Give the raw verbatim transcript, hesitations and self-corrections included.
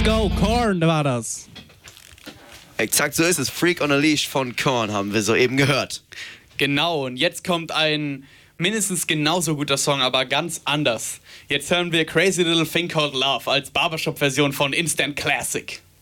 Let's go, Korn war das. Exakt so ist es. Freak on a Leash von Korn haben wir soeben gehört. Genau, und jetzt kommt ein mindestens genauso guter Song, aber ganz anders. Jetzt hören wir Crazy Little Thing Called Love als Barbershop-Version von Instant Classic.